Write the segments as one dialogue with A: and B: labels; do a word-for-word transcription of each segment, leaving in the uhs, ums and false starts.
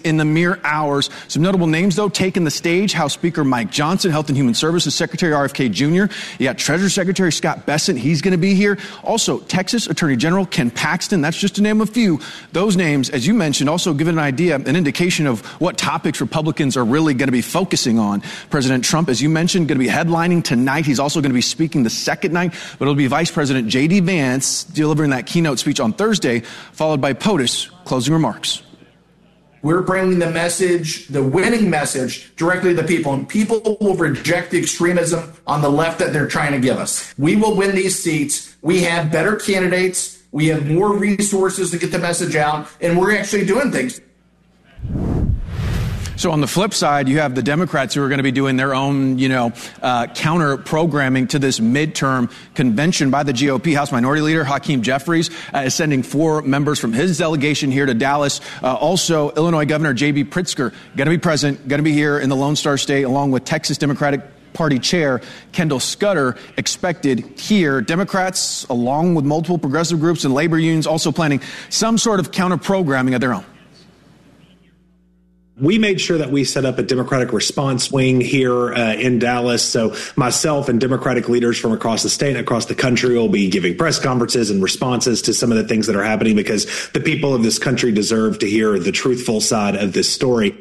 A: in the mere hours. Some notable names, though, taking the stage. House Speaker Mike Johnson, Health and Human Services Secretary R F K Junior You got Treasury Secretary Scott Bessent. He's going to be here. Also, Texas Attorney General Ken Paxton. That's just to name a few. Those names, as you mentioned, also give an idea, an indication of what topics Republicans are really going to be focusing on. President Trump, as you mentioned, going to be headlining tonight. He's also going to be speaking the second night, but it'll be Vice President J D Vance delivering that keynote speech on Thursday, followed by POTUS closing remarks.
B: We're bringing the message, the winning message, directly to the people, and people will reject the extremism on the left that they're trying to give us. We will win these seats. We have better candidates. We have more resources to get the message out, and we're actually doing things.
A: So on the flip side, you have the Democrats who are going to be doing their own, you know, uh, counter programming to this midterm convention by the G O P. House Minority Leader Hakeem Jeffries uh, is sending four members from his delegation here to Dallas. Uh, also, Illinois Governor J B Pritzker going to be present, going to be here in the Lone Star State, along with Texas Democratic Party Chair Kendall Scudder expected here. Democrats, along with multiple progressive groups and labor unions, also planning some sort of counter programming of their own.
C: We made sure that we set up a Democratic response wing here uh, in Dallas. So myself and Democratic leaders from across the state and across the country will be giving press conferences and responses to some of the things that are happening, because the people of this country deserve to hear the truthful side of this story.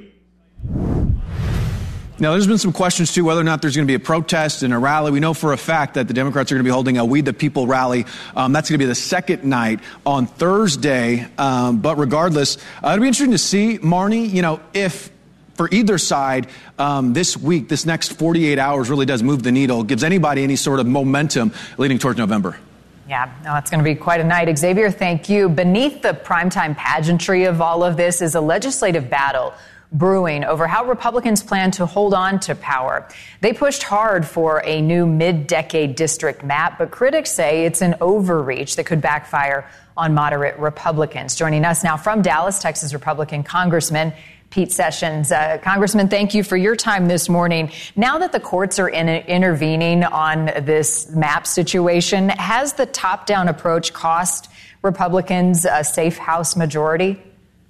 A: Now, there's been some questions, too, whether or not there's going to be a protest and a rally. We know for a fact that the Democrats are going to be holding a We the People rally. Um, that's going to be the second night on Thursday. Um, but regardless, uh, it'll be interesting to see, Marnie, you know, if for either side um, this week, this next forty-eight hours really does move the needle, gives anybody any sort of momentum leading towards November.
D: Yeah, no, it's going to be quite a night. Xavier, thank you. Beneath the primetime pageantry of all of this is a legislative battle brewing over how Republicans plan to hold on to power. They pushed hard for a new mid-decade district map, but critics say it's an overreach that could backfire on moderate Republicans. Joining us now from Dallas, Texas Republican Congressman Pete Sessions. Uh, Congressman, thank you for your time this morning. Now that the courts are in, intervening on this map situation, has the top-down approach cost Republicans a safe House majority?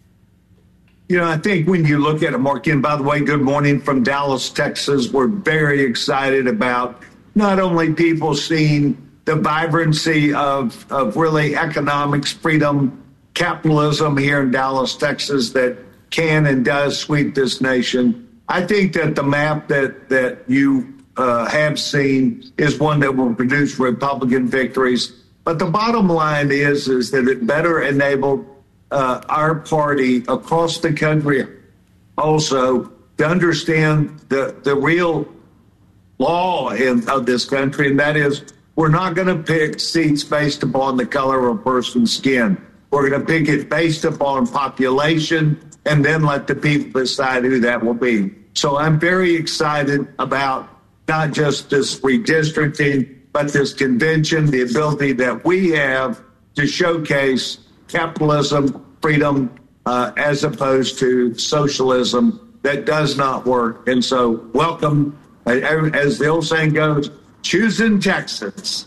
E: You know, I think when you look at it, Mark, and by the way, good morning from Dallas, Texas. We're very excited about not only people seeing the vibrancy of, of really economics, freedom, capitalism here in Dallas, Texas, that can and does sweep this nation. I think that the map that, that you uh, have seen is one that will produce Republican victories. But the bottom line is, is that it better enabled Uh, our party across the country also to understand the, the real law in, of this country, and that is we're not going to pick seats based upon the color of a person's skin. We're going to pick it based upon population and then let the people decide who that will be. So I'm very excited about not just this redistricting, but this convention, the ability that we have to showcase capitalism, freedom, uh, as opposed to socialism that does not work. And so welcome, uh, as the old saying goes, choosing Texas.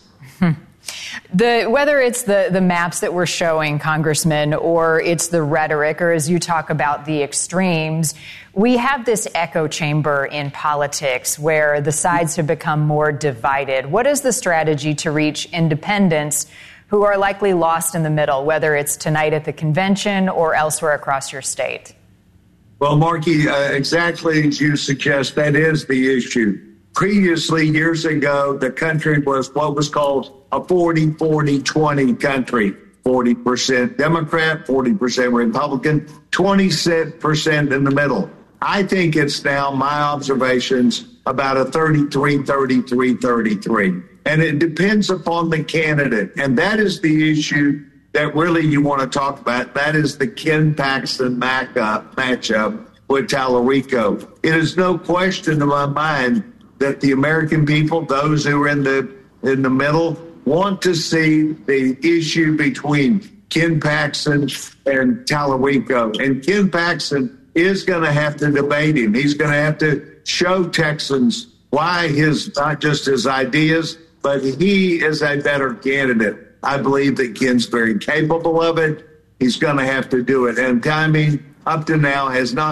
D: The, whether it's the, the maps that we're showing, Congressman, or it's the rhetoric, or as you talk about the extremes, we have this echo chamber in politics where the sides have become more divided. What is the strategy to reach independents who are likely lost in the middle, whether it's tonight at the convention or elsewhere across your state?
E: Well, Markey, uh, exactly as you suggest, that is the issue. Previously, years ago, the country was what was called a forty forty twenty country. forty percent Democrat, forty percent Republican, twenty percent in the middle. I think it's now, my observations, about a thirty-three thirty-three thirty-three. And it depends upon the candidate. And that is the issue that really you want to talk about. That is the Ken Paxton matchup with Tallarico. It is no question in my mind that the American people, those who are in the in the middle, want to see the issue between Ken Paxton and Tallarico. And Ken Paxton is going to have to debate him. He's going to have to show Texans why his, not just his ideas, but he is a better candidate. I believe that Ken's very capable of it. He's going to have to do it. And timing up to now has not